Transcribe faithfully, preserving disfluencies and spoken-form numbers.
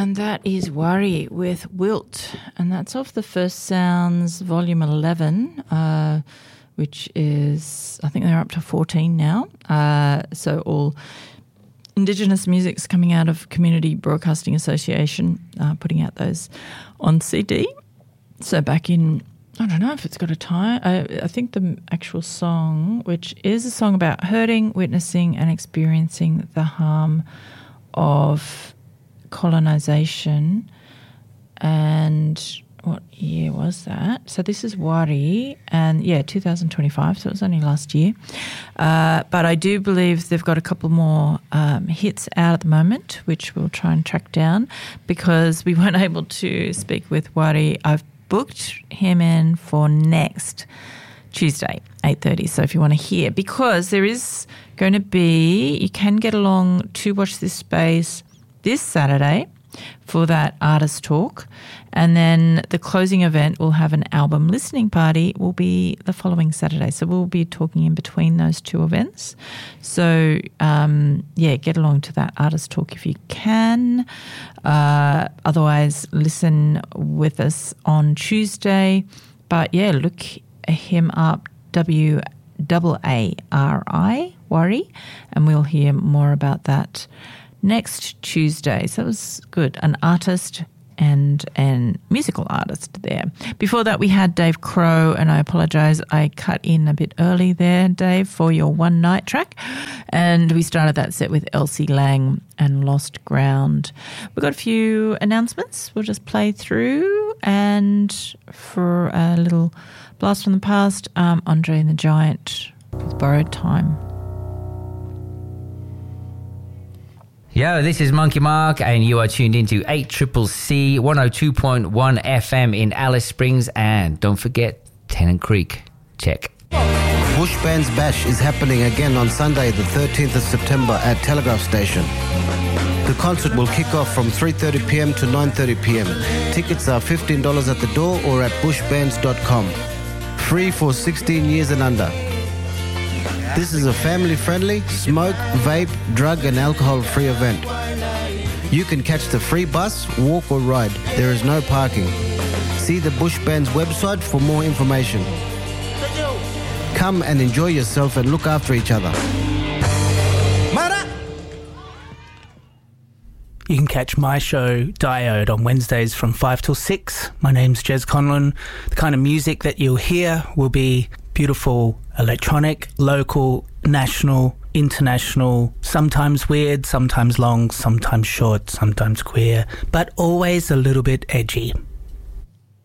And that is Worry with Wilt. And that's off the First Sounds Volume eleven, uh, which is, I think they're up to fourteen now. Uh, so all Indigenous music's coming out of Community Broadcasting Association, uh, putting out those on C D. So back in, I don't know if it's got a time. I, I think the actual song, which is a song about hurting, witnessing and experiencing the harm of colonisation. And what year was that? So this is Wari, and yeah, two thousand twenty-five, so it was only last year. Uh, but I do believe they've got a couple more um, hits out at the moment, which we'll try and track down, because we weren't able to speak with Wari. I've booked him in for next Tuesday, eight thirty. So if you want to hear, because there is going to be, you can get along to Watch This Space this Saturday for that artist talk, and then the closing event will have an album listening party, will be the following Saturday. So we'll be talking in between those two events. So um, yeah, get along to that artist talk if you can. Uh, otherwise, listen with us on Tuesday. But yeah, look him up, W A A R I, Worry, and we'll hear more about that next Tuesday. So it was good. An artist and an musical artist there. Before that, we had Dave Crow, and I apologise, I cut in a bit early there, Dave, for your one night track. And we started that set with Elsie Lang and Lost Ground. We've got a few announcements we'll just play through, and for a little blast from the past, um, Andre and the Giant with Borrowed Time. Yo, this is Monkey Mark, and you are tuned into eight C C C one oh two point one F M in Alice Springs, and don't forget Tennant Creek. Check. Bush Bands Bash is happening again on Sunday the thirteenth of September at Telegraph Station. The concert will kick off from three thirty p.m. to nine thirty p.m. Tickets are fifteen dollars at the door or at bush bands dot com. Free for sixteen years and under. This is a family-friendly, smoke, vape, drug and alcohol-free event. You can catch the free bus, walk or ride. There is no parking. See the Bush Band's website for more information. Come and enjoy yourself and look after each other. You can catch my show, Diode, on Wednesdays from five till six. My name's Jez Conlon. The kind of music that you'll hear will be beautiful electronic, local, national, international, sometimes weird, sometimes long, sometimes short, sometimes queer, but always a little bit edgy.